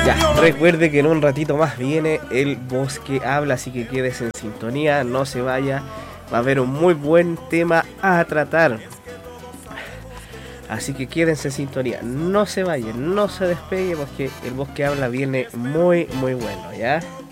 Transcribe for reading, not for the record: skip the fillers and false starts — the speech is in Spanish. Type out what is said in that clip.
Ya, recuerde que en un ratito más viene el Bosque Habla, así que quédese en sintonía, no se vaya, va a haber un muy buen tema a tratar. Así que quédense en sintonía, no se vayan, no se despegue porque el Bosque Habla viene muy muy bueno, ¿ya?